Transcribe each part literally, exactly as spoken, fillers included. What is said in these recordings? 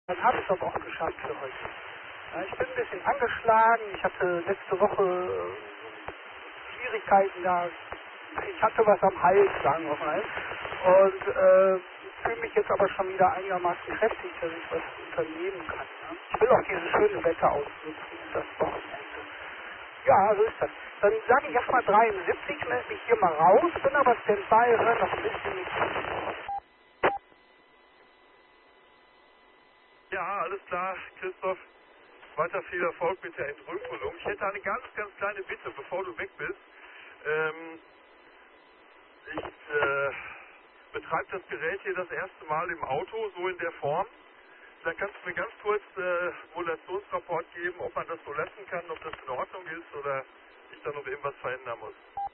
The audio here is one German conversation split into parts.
Dann habe ich es aber auch geschafft für heute. Ja, ich bin ein bisschen angeschlagen. Ich hatte letzte Woche äh, Schwierigkeiten da. Ich hatte was am Hals, sagen wir mal. Und äh, fühle mich jetzt aber schon wieder einigermaßen kräftig, dass ich was unternehmen kann. Ne? Ich will auch dieses schöne Wetter ausnutzen, das Wochenende. Ja, so ist das. Dann sage ich erstmal dreiundsiebzig, melde mich hier mal raus, bin aber Standby, höre noch ein bisschen nichts. Ja, alles klar, Christoph. Weiter viel Erfolg mit der Entrümpelung. Ich hätte eine ganz, ganz kleine Bitte, bevor du weg bist. Ähm, ich äh, betreibe das Gerät hier das erste Mal im Auto, so in der Form. Dann kannst du mir ganz kurz äh, Modulationsrapport geben, ob man das so lassen kann, ob das in Ordnung ist oder ich da noch irgendwas verändern muss.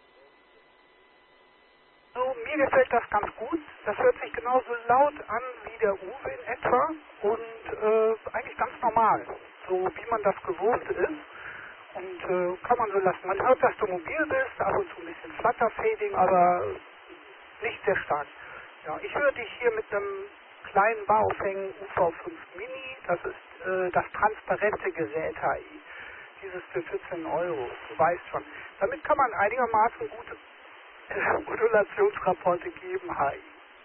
So, mir gefällt das ganz gut. Das hört sich genauso laut an wie der Uwe in etwa und äh, eigentlich ganz normal, so wie man das gewohnt ist. Und äh, kann man so lassen. Man hört, dass du mobil bist, ab und zu ein bisschen Flutterfading, aber nicht sehr stark. Ja, ich höre dich hier mit einem kleinen Bauaufhängen U V fünf Mini, das ist äh, das transparente Gerät H I. Dieses für vierzehn Euro, du weißt schon. Damit kann man einigermaßen gute äh, Modulationsrapporte geben, H I.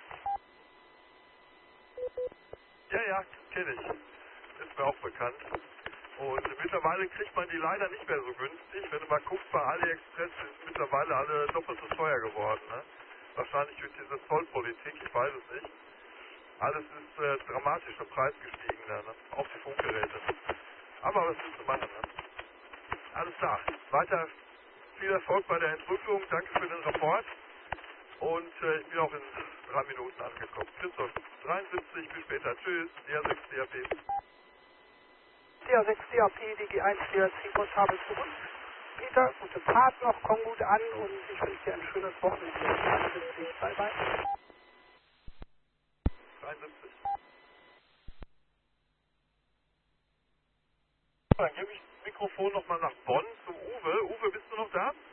Ja, ja, kenne ich. Ist mir auch bekannt. Und mittlerweile kriegt man die leider nicht mehr so günstig. Wenn du mal guckst, bei AliExpress ist mittlerweile alle doppelt so teuer geworden. Ne? Wahrscheinlich durch diese Zollpolitik, ich weiß es nicht. Alles ist äh, dramatisch im Preis gestiegen, da, ne? Auch die Funkgeräte. Aber was willst du machen? Ne? Alles klar. Weiter viel Erfolg bei der Entrückung. Danke für den Rapport. Und äh, ich bin auch in drei Minuten angekommen. Christoph, dreiundsiebzig, bis später. Tschüss. D A sechs D A P. D A sechs D A P, D G eins, D A C, Portable zurück. Peter, gute Fahrt noch, komm gut an und ich wünsche dir ein schönes Wochenende. dreiundsiebzig, bye bye. dreiundsiebzig. Dann gebe ich das Mikrofon nochmal nach Bonn zum Uwe. Uwe, bist du noch da?